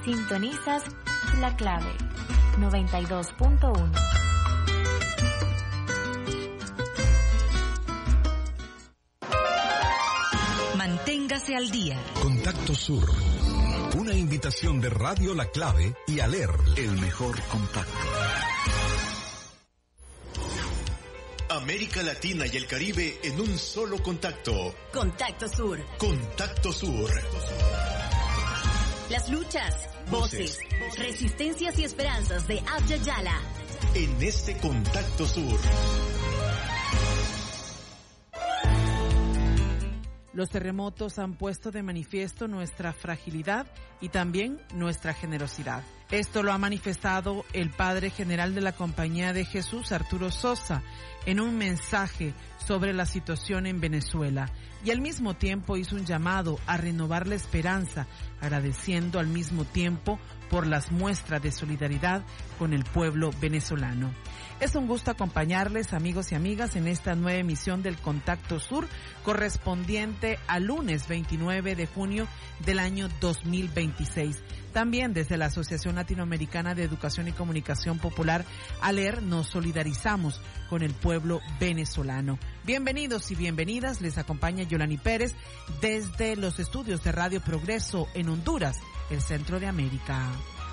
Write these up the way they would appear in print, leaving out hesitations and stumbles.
Sintonizas La Clave 92.1. Manténgase al día. Contacto Sur. Una invitación de Radio La Clave y ALER, el mejor contacto. América Latina y el Caribe en un solo contacto. Contacto Sur. Contacto Sur. Las luchas, voces, resistencias y esperanzas de Abya Yala. En este Contacto Sur. Los terremotos han puesto de manifiesto nuestra fragilidad y también nuestra generosidad. Esto lo ha manifestado el Padre General de la Compañía de Jesús, Arturo Sosa, en un mensaje sobre la situación en Venezuela, y al mismo tiempo hizo un llamado a renovar la esperanza, agradeciendo al mismo tiempo por las muestras de solidaridad con el pueblo venezolano. Es un gusto acompañarles, amigos y amigas, en esta nueva emisión del Contacto Sur, correspondiente al lunes 29 de junio del año 2026. También desde la Asociación Latinoamericana de Educación y Comunicación Popular, ALER, nos solidarizamos con el pueblo venezolano. Bienvenidos y bienvenidas, les acompaña Yolani Pérez desde los estudios de Radio Progreso en Honduras, el centro de América.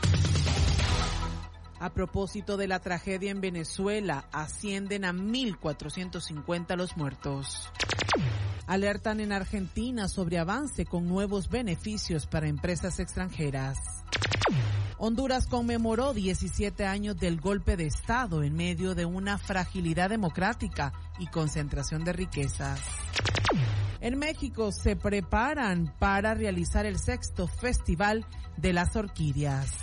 A propósito de la tragedia en Venezuela, ascienden a 1.450 los muertos. Alertan en Argentina sobre avance con nuevos beneficios para empresas extranjeras. Honduras conmemoró 17 años del golpe de Estado en medio de una fragilidad democrática y concentración de riquezas. En México se preparan para realizar el 6º Festival de las Orquídeas.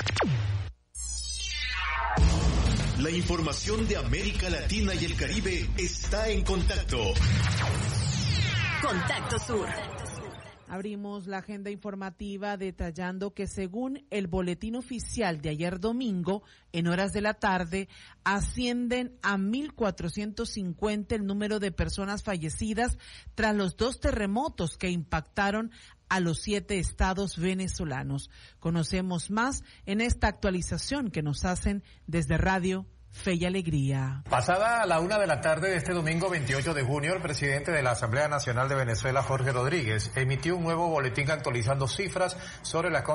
La información de América Latina y el Caribe está en contacto. Contacto Sur. Abrimos la agenda informativa detallando que según el boletín oficial de ayer domingo, en horas de la tarde, ascienden a 1.450 el número de personas fallecidas tras los 2 terremotos que impactaron a los 7 estados venezolanos. Conocemos más en esta actualización que nos hacen desde Radio Fe y Alegría. Pasada la 1 de la tarde de este domingo 28 de junio, el presidente de la Asamblea Nacional de Venezuela, Jorge Rodríguez, emitió un nuevo boletín actualizando cifras sobre la